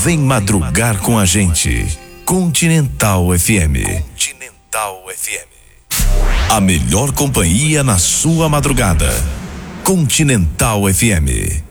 Vem madrugar com a gente. Continental FM. Continental FM. A melhor companhia na sua madrugada. Continental FM.